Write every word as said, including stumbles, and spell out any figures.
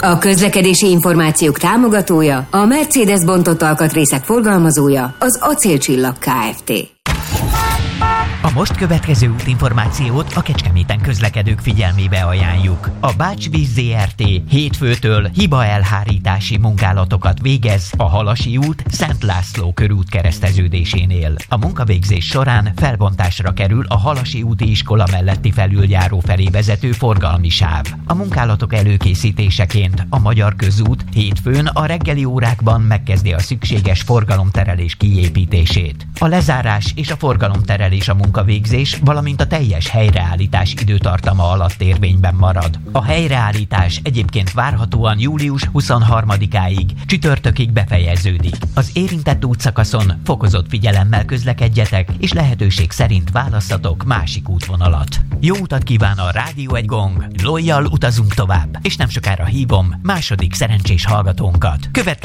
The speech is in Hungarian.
A közlekedési információk támogatója, a Mercedes bontott alkatrészek forgalmazója, az Acélcsillag Kft. A most következő útinformációt a Kecskeméten közlekedők figyelmébe ajánljuk. A Bács-Víz zé er té hétfőtől hibaelhárítási munkálatokat végez a Halasi út Szent László körút kereszteződésénél. A munkavégzés során felbontásra kerül a Halasi úti iskola melletti felüljáró felé vezető forgalmi sáv. A munkálatok előkészítéseként a Magyar Közút hétfőn a reggeli órákban megkezdi a szükséges forgalomterelés kiépítését. A lezárás és a forgalomterelés a munkavégzés, valamint a teljes helyreállítás időtartama alatt érvényben marad. A helyreállítás egyébként várhatóan július huszonharmadikáig, csütörtökig befejeződik. Az érintett útszakaszon fokozott figyelemmel közlekedjetek, és lehetőség szerint válasszatok másik útvonalat. Jó utat kíván a Rádió egy Gong, Lojjal utazunk tovább, és nem sokára hívom második szerencsés hallgatónkat. Követ